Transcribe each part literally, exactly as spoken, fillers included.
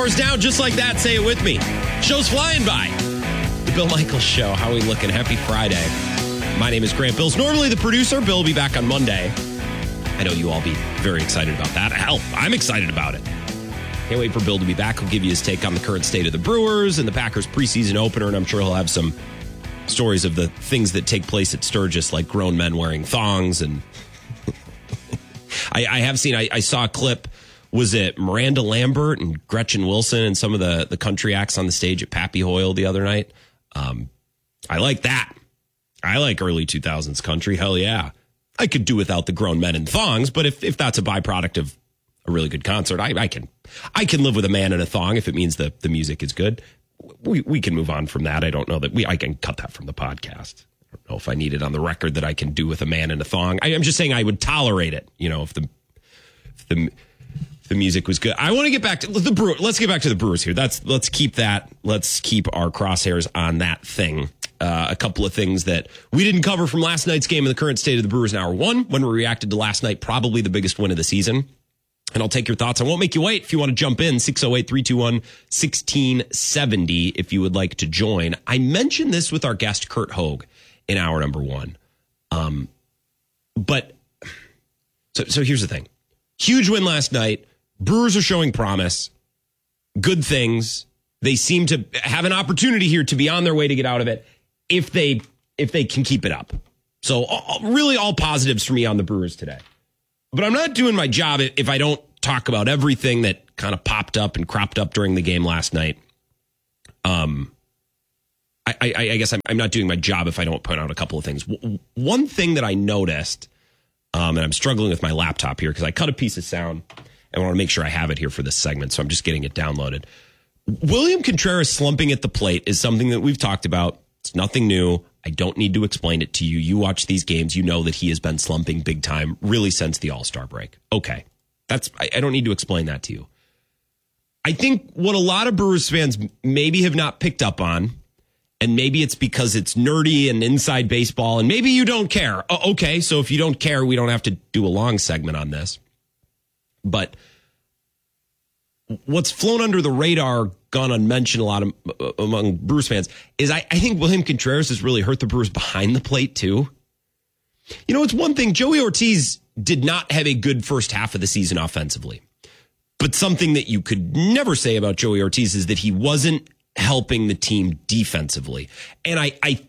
hours down, just like that. Say it with me. Show's flying by. The Bill Michaels Show. How are we looking? Happy Friday. My name is Grant Bills. Normally the producer. Bill will be back on Monday. I know you all be very excited about that. Hell, I'm excited about it. Can't wait for Bill to be back. He'll give you his take on the current state of the Brewers and the Packers preseason opener, and I'm sure he'll have some stories of the things that take place at Sturgis, like grown men wearing thongs. And I, I have seen, I, I saw a clip. Was it Miranda Lambert and Gretchen Wilson and some of the, the country acts on the stage at Pappy Hoyle the other night? Um, I like that. I like early two thousands country. Hell yeah. I could do without the grown men in thongs, but if, if that's a byproduct of a really good concert, I, I can I can live with a man in a thong if it means the, the music is good. We we can move on from that. I don't know that we I can cut that from the podcast. I don't know if I need it on the record that I can do with a man in a thong. I, I'm just saying I would tolerate it, you know, if the if the if the music was good. I want to get back to the Brewer. Let's get back to the Brewers here. That's let's keep that. Let's keep our crosshairs on that thing. Uh, a couple of things that we didn't cover from last night's game in the current state of the Brewers in hour one when we reacted to last night, probably the biggest win of the season. And I'll take your thoughts. I won't make you wait. If you want to jump in, six oh eight, three two one, one six seven oh if you would like to join. I mentioned this with our guest, Kurt Hogue, in hour number one. Um, but so, so here's the thing. Huge win last night. Brewers are showing promise. Good things. They seem to have an opportunity here to be on their way to get out of it if they if they can keep it up. So all, really all positives for me on the Brewers today. But I'm not doing my job if I don't talk about everything that kind of popped up and cropped up during the game last night. Um, I, I, I guess I'm, I'm not doing my job if I don't point out a couple of things. W- one thing that I noticed, um, and I'm struggling with my laptop here because I cut a piece of sound and I want to make sure I have it here for this segment, so I'm just getting it downloaded. William Contreras slumping at the plate is something that we've talked about. It's nothing new. I don't need to explain it to you. You watch these games, you know that he has been slumping big time really since the All-Star break. Okay. That's I, I don't need to explain that to you. I think what a lot of Brewers fans maybe have not picked up on, and maybe it's because it's nerdy and inside baseball, and maybe you don't care. Oh, okay, so if you don't care, we don't have to do a long segment on this. But what's flown under the radar, gone unmentioned a lot of, uh, among Brewers fans, is I, I think William Contreras has really hurt the Brewers behind the plate, too. You know, it's one thing. Joey Ortiz did not have a good first half of the season offensively. But something that you could never say about Joey Ortiz is that he wasn't helping the team defensively. And I, I,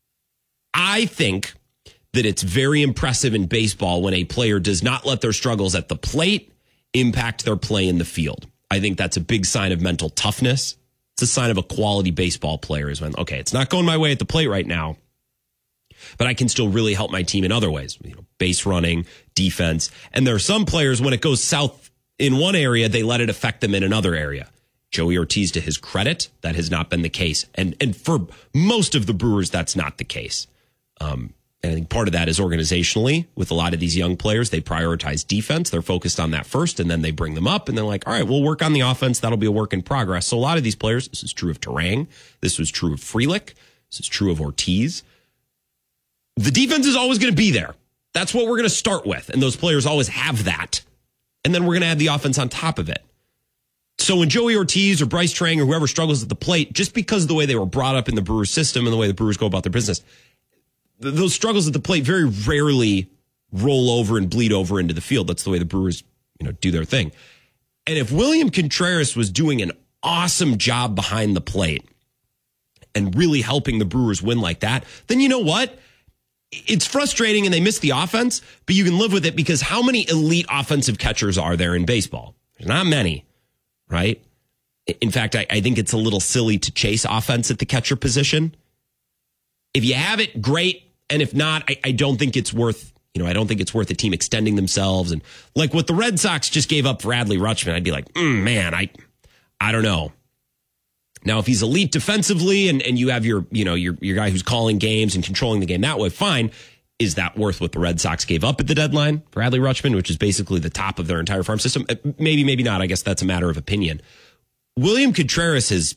I think that it's very impressive in baseball when a player does not let their struggles at the plate impact their play in the field. I think that's a big sign of mental toughness. It's a sign of a quality baseball player is when, okay, it's not going my way at the plate right now, but I can still really help my team in other ways, you know, base running, defense. And there are some players, when it goes south in one area, they let it affect them in another area. Joey Ortiz, to his credit, that has not been the case. And and for most of the Brewers, that's not the case. Um, And I think part of that is organizationally with a lot of these young players. They prioritize defense. They're focused on that first, and then they bring them up, and they're like, all right, we'll work on the offense. That'll be a work in progress. So a lot of these players, this is true of Terang. This was true of Frelick. This is true of Ortiz. The defense is always going to be there. That's what we're going to start with, and those players always have that. And then we're going to add the offense on top of it. So when Joey Ortiz or Bryce Terang or whoever struggles at the plate, just because of the way they were brought up in the Brewers system and the way the Brewers go about their business, those struggles at the plate very rarely roll over and bleed over into the field. That's the way the Brewers, you know, do their thing. And if William Contreras was doing an awesome job behind the plate and really helping the Brewers win like that, then you know what? It's frustrating and they miss the offense, but you can live with it because how many elite offensive catchers are there in baseball? There's not many, right? In fact, I, I think it's a little silly to chase offense at the catcher position. If you have it, great. And if not, I, I don't think it's worth, you know, I don't think it's worth a team extending themselves. And like what the Red Sox just gave up for Adley Rutschman, I'd be like, mm, man, I, I don't know. Now, if he's elite defensively and, and you have your, you know, your, your guy who's calling games and controlling the game that way, fine. Is that worth what the Red Sox gave up at the deadline for Adley Rutschman, which is basically the top of their entire farm system? Maybe, maybe not. I guess that's a matter of opinion. William Contreras has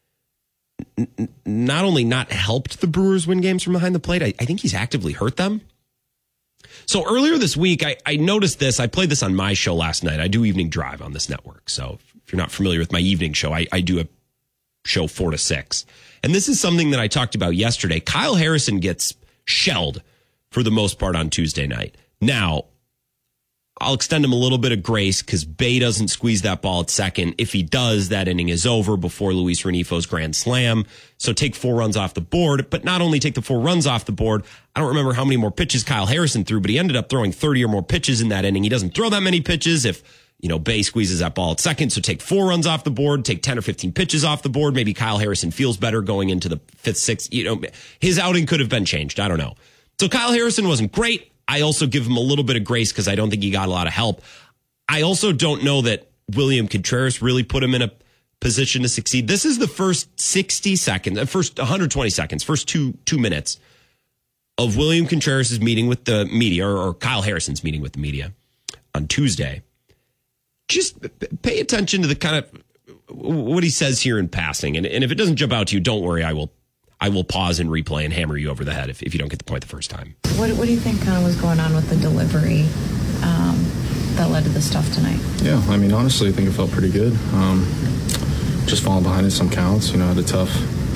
n- not only not helped the Brewers win games from behind the plate, I, I think he's actively hurt them. So earlier this week, I, I noticed this. I played this on my show last night. I do Evening Drive on this network. So if you're not familiar with my evening show, I, I do a show four to six. And this is something that I talked about yesterday. Kyle Harrison gets shelled for the most part on Tuesday night. Now, I'll extend him a little bit of grace because Bay doesn't squeeze that ball at second. If he does, that inning is over before Luis Renifo's grand slam. So take four runs off the board, but not only take the four runs off the board. I don't remember how many more pitches Kyle Harrison threw, but he ended up throwing thirty or more pitches in that inning. He doesn't throw that many pitches if, you know, Bay squeezes that ball at second. So take four runs off the board, take ten or fifteen pitches off the board. Maybe Kyle Harrison feels better going into the fifth, sixth. You know, his outing could have been changed. I don't know. So Kyle Harrison wasn't great. I also give him a little bit of grace because I don't think he got a lot of help. I also don't know that William Contreras really put him in a position to succeed. This is the first sixty seconds, first one hundred twenty seconds, first two two minutes of William Contreras' meeting with the media, or, or Kyle Harrison's meeting with the media on Tuesday. Just pay attention to the kind of what he says here in passing. And, and if it doesn't jump out to you, don't worry. I will I will pause and replay and hammer you over the head if, if you don't get the point the first time. What, what do you think kind of was going on with the delivery um, that led to the stuff tonight? Yeah, I mean, honestly, I think it felt pretty good. Um, just falling behind in some counts, you know, had a tough,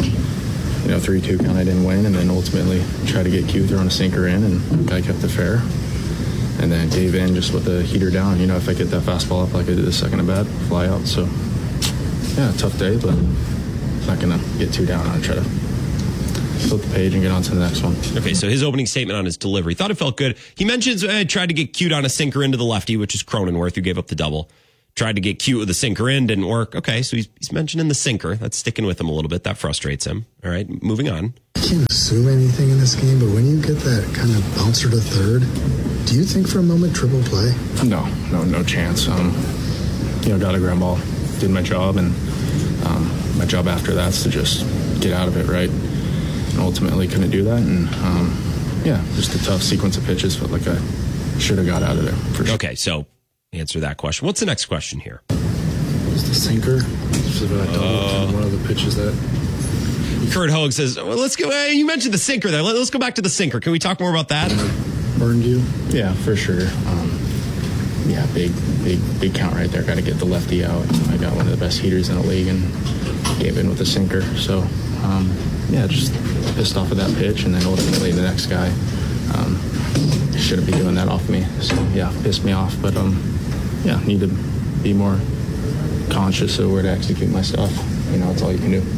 you know, three two count I didn't win, and then ultimately tried to get Q throwing a sinker in, and guy kept it fair. And then gave in just with the heater down. You know, if I get that fastball up like I did the second at bat, fly out. So, yeah, tough day, but not going to get too down on it. Try to flip the page and get on to the next one. Okay, so his opening statement on his delivery. Thought it felt good. He mentions I uh, tried to get cute on a sinker into the lefty, which is Cronenworth, who gave up the double. Tried to get cute with the sinker in, didn't work. Okay, so he's, he's mentioning the sinker. That's sticking with him a little bit. That frustrates him. All right, moving on. I can't assume anything in this game, but when you get that kind of bouncer to third, do you think for a moment triple play? No, no, no chance. Um, you know, got a ground ball, did my job, and um, my job after that's to just get out of it, right? And ultimately couldn't do that, and um, yeah, just a tough sequence of pitches. Felt like I should have got out of there for sure. Okay, so answer that question. What's the next question here? Was the sinker? Was it a double uh, one of the pitches that? Kurt Hogue says, "Well, let's go. Uh, you mentioned the sinker there. Let, let's go back to the sinker. Can we talk more about that?" Burned you? Yeah, for sure. Um, yeah, big, big, big count right there. Got to get the lefty out. I got one of the best heaters in the league and gave in with a sinker. So, um, yeah, just pissed off of that pitch, and then ultimately the next guy um, shouldn't be doing that off me. So, yeah, pissed me off. But, um, yeah, need to be more conscious of where to execute my stuff. You know, that's all you can do.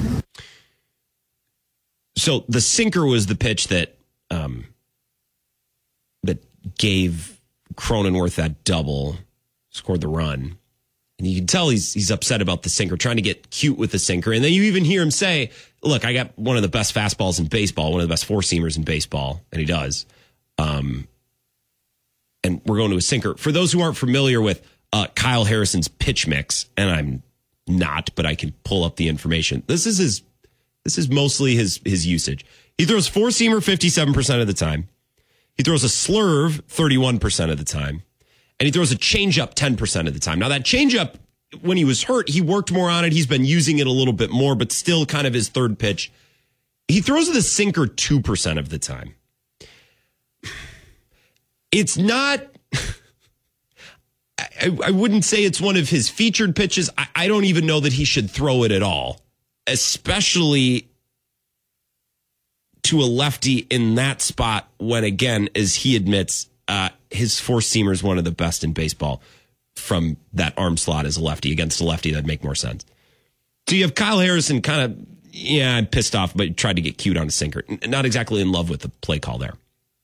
So the sinker was the pitch that um, that gave Cronenworth that double, scored the run. And you can tell he's he's upset about the sinker, trying to get cute with the sinker. And then you even hear him say, look, I got one of the best fastballs in baseball, one of the best four-seamers in baseball, and he does. Um, and we're going to a sinker. For those who aren't familiar with uh, Kyle Harrison's pitch mix, and I'm not, but I can pull up the information. This is his This is mostly his his usage. He throws four-seamer fifty-seven percent of the time. He throws a slurve thirty-one percent of the time. And he throws a changeup ten percent of the time. Now, that changeup, when he was hurt, he worked more on it. He's been using it a little bit more, but still kind of his third pitch. He throws the sinker two percent of the time. It's not... I, I wouldn't say it's one of his featured pitches. I, I don't even know that he should throw it at all, especially to a lefty in that spot when, again, as he admits, uh, his four-seamer is one of the best in baseball from that arm slot as a lefty. Against a lefty, that'd make more sense. So you have Kyle Harrison kind of, yeah, pissed off, but tried to get cute on a sinker. Not exactly in love with the play call there.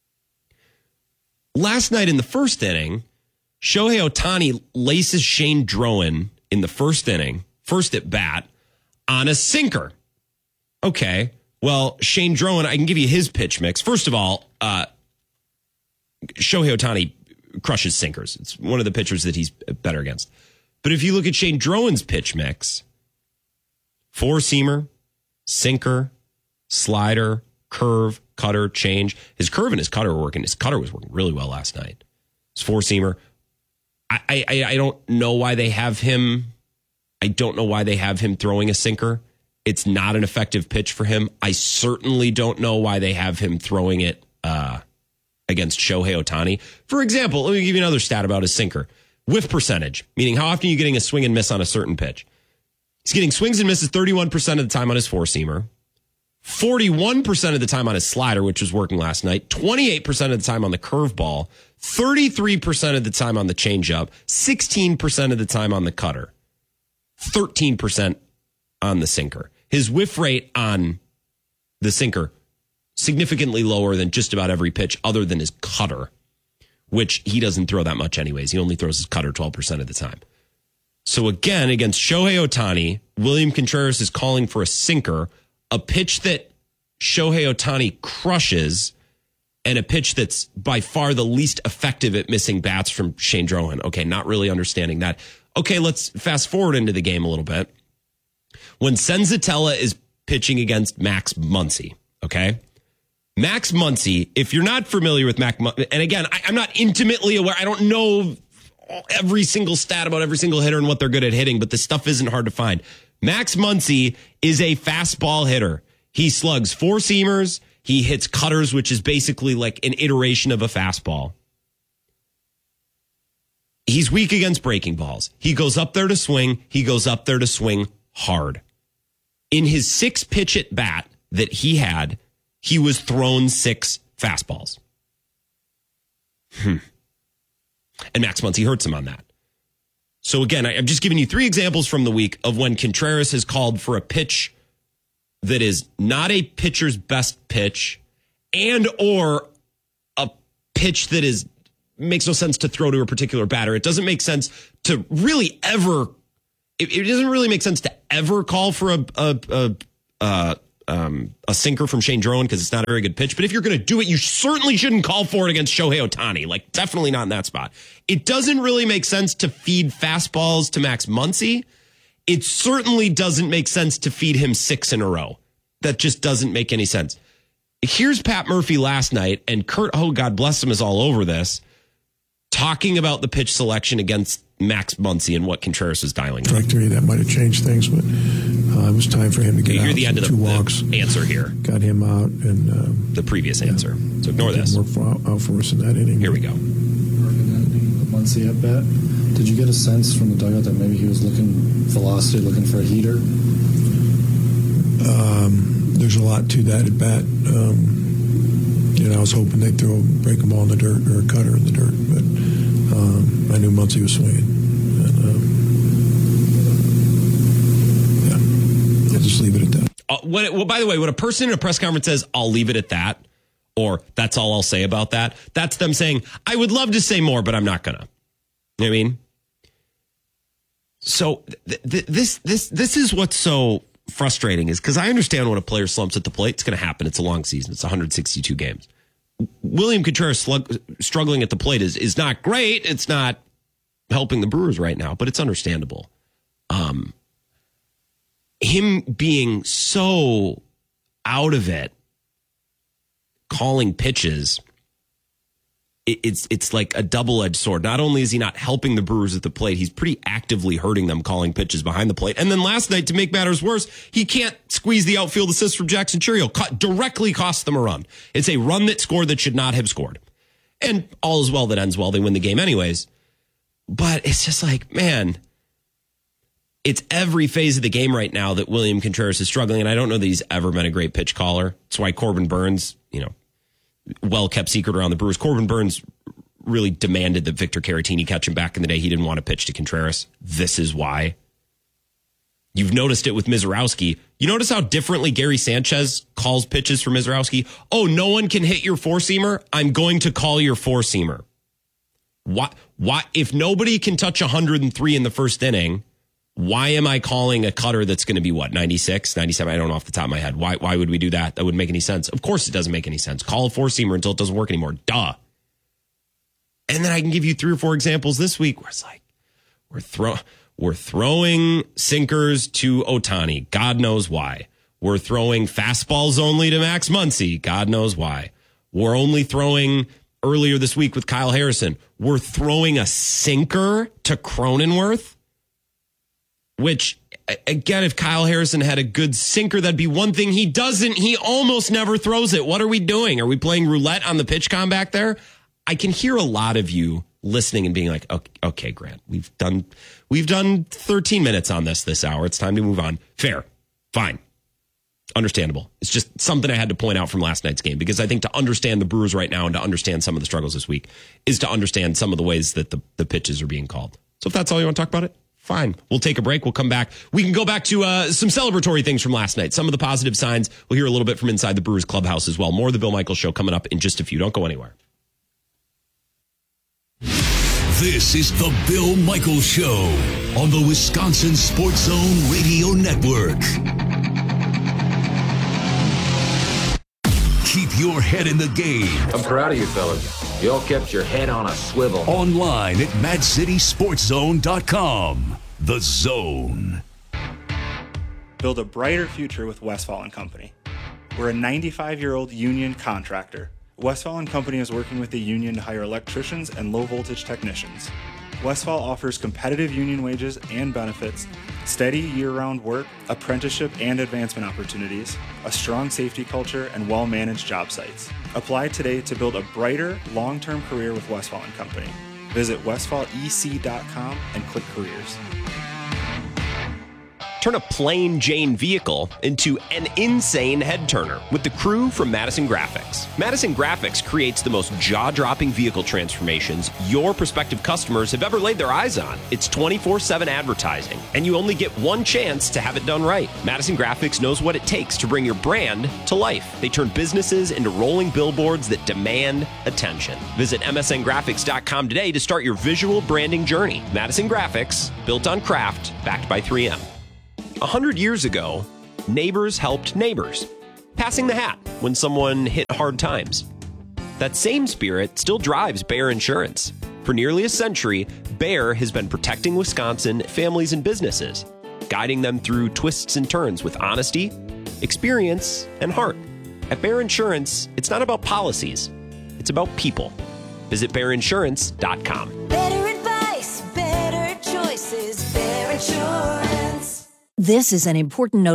Last night in the first inning, Shohei Ohtani laces Shane Drowan in the first inning, first at bat, on a sinker. Okay, well, Shane Drowan, I can give you his pitch mix. First of all, uh, Shohei Ohtani crushes sinkers. It's one of the pitchers that he's better against. But if you look at Shane Drowan's pitch mix, four-seamer, sinker, slider, curve, cutter, change. His curve and his cutter were working. His cutter was working really well last night. His four-seamer. I, I, I don't know why they have him. I don't know why they have him throwing a sinker. It's not an effective pitch for him. I certainly don't know why they have him throwing it uh, against Shohei Ohtani. For example, let me give you another stat about his sinker. Whiff percentage, meaning how often are you getting a swing and miss on a certain pitch? He's getting swings and misses thirty-one percent of the time on his four-seamer, forty-one percent of the time on his slider, which was working last night, twenty-eight percent of the time on the curveball, thirty-three percent of the time on the changeup, sixteen percent of the time on the cutter, thirteen percent on the sinker. His whiff rate on the sinker, significantly lower than just about every pitch other than his cutter, which he doesn't throw that much anyways. He only throws his cutter twelve percent of the time. So again, against Shohei Ohtani, William Contreras is calling for a sinker, a pitch that Shohei Ohtani crushes, and a pitch that's by far the least effective at missing bats from Shane Drohan. Okay, not really understanding that. Okay, let's fast forward into the game a little bit. When Senzatella is pitching against Max Muncy, okay? Max Muncy, if you're not familiar with Max Muncy, and again, I, I'm not intimately aware, I don't know every single stat about every single hitter and what they're good at hitting, but this stuff isn't hard to find. Max Muncy is a fastball hitter. He slugs four-seamers. He hits cutters, which is basically like an iteration of a fastball. He's weak against breaking balls. He goes up there to swing. He goes up there to swing hard. In his six pitch at bat that he had, he was thrown six fastballs. Hmm. And Max Muncy hurts him on that. So again, I'm just giving you three examples from the week of when Contreras has called for a pitch that is not a pitcher's best pitch and or a pitch that is makes no sense to throw to a particular batter. It doesn't make sense to really ever, it, it doesn't really make sense to ever call for a, a, a, a Um, a sinker from Shane Drohan because it's not a very good pitch. But if you're going to do it, you certainly shouldn't call for it against Shohei Ohtani. Like, definitely not in that spot. It doesn't really make sense to feed fastballs to Max Muncy. It certainly doesn't make sense to feed him six in a row. That just doesn't make any sense. Here's Pat Murphy last night, and Kurt, oh, God bless him, is all over this, talking about the pitch selection against Max Muncy and what Contreras was dialing. Trajectory that might have changed things, but uh, it was time for him to get you out. Hear the end of two the, walks. the answer here. Got him out, and um, the previous answer. Yeah. So ignore this. Work for, out for us in that inning. Here we go. The Muncy at bat. Did you get a sense from the dugout that maybe he was looking velocity, looking for a heater? Um, there's a lot to that at bat. Um, you know, I was hoping they'd throw a breaking ball in the dirt or a cutter in the dirt, but um, I knew Muncy was swinging. And, um, yeah, I'll just leave it at that. Uh, when it, well, by the way, when a person in a press conference says, I'll leave it at that, or that's all I'll say about that, that's them saying, I would love to say more, but I'm not going to. You know what I mean? So th- th- this this this is what's so frustrating is because I understand when a player slumps at the plate, it's going to happen. It's a long season. It's one hundred sixty-two games. William Contreras slug, struggling at the plate is is not great. It's not helping the Brewers right now, but it's understandable. Um, him being so out of it, calling pitches, it, it's it's like a double-edged sword. Not only is he not helping the Brewers at the plate, he's pretty actively hurting them calling pitches behind the plate. And then last night, to make matters worse, he can't squeeze the outfield assist from Jackson Chourio. Co- directly cost them a run. It's a run that scored that should not have scored. And all is well that ends well. They win the game anyways. But it's just like, man, it's every phase of the game right now that William Contreras is struggling. And I don't know that he's ever been a great pitch caller. That's why Corbin Burns, you know, well-kept secret around the Brewers. Corbin Burns really demanded that Victor Caratini catch him back in the day. He didn't want to pitch to Contreras. This is why. You've noticed it with Mizorowski. You notice how differently Gary Sanchez calls pitches for Mizorowski? Oh, no one can hit your four-seamer? I'm going to call your four-seamer. Why, why, if nobody can touch one hundred three in the first inning, why am I calling a cutter that's going to be, what, ninety-six, ninety-seven? I don't know off the top of my head. Why Why would we do that? That wouldn't make any sense. Of course it doesn't make any sense. Call a four-seamer until it doesn't work anymore. Duh. And then I can give you three or four examples this week where it's like, we're, throw, we're throwing sinkers to Ohtani. God knows why. We're throwing fastballs only to Max Muncy. God knows why. We're only throwing, earlier this week with Kyle Harrison, we're throwing a sinker to Cronenworth. Which, again, if Kyle Harrison had a good sinker, that'd be one thing. He doesn't. He almost never throws it. What are we doing? Are we playing roulette on the pitch com back there? I can hear a lot of you listening and being like, okay, okay, Grant, we've done we've done thirteen minutes on this this hour. It's time to move on. Fair. Fine. Understandable. It's just something I had to point out from last night's game, because I think to understand the Brewers right now and to understand some of the struggles this week is to understand some of the ways that the, the pitches are being called. So if that's all you want to talk about it, fine. We'll take a break. We'll come back. We can go back to uh, some celebratory things from last night. Some of the positive signs. We'll hear a little bit from inside the Brewers clubhouse as well. More of the Bill Michaels Show coming up in just a few. Don't go anywhere. This is the Bill Michaels Show on the Wisconsin Sports Zone Radio Network. Keep your head in the game. I'm proud of you fellas. You all kept your head on a swivel. Online at mad city sports zone dot com. The Zone. Build a brighter future with Westfall and Company. We're a ninety-five-year-old union contractor. Westfall and Company is working with the union to hire electricians and low-voltage technicians. Westfall offers competitive union wages and benefits, steady year-round work, apprenticeship and advancement opportunities, a strong safety culture, and well-managed job sites. Apply today to build a brighter, long-term career with Westfall and Company. Visit westfall e c dot com and click careers. Turn a plain Jane vehicle into an insane head turner with the crew from Madison Graphics. Madison Graphics creates the most jaw-dropping vehicle transformations your prospective customers have ever laid their eyes on. It's twenty-four seven advertising, and you only get one chance to have it done right. Madison Graphics knows what it takes to bring your brand to life. They turn businesses into rolling billboards that demand attention. Visit m s n graphics dot com today to start your visual branding journey. Madison Graphics, built on craft, backed by three M. A hundred years ago, neighbors helped neighbors, passing the hat when someone hit hard times. That same spirit still drives Bear Insurance. For nearly a century, Bear has been protecting Wisconsin families and businesses, guiding them through twists and turns with honesty, experience, and heart. At Bear Insurance, it's not about policies, it's about people. Visit bear insurance dot com. Better advice, better choices, Bear Insurance. This is an important note.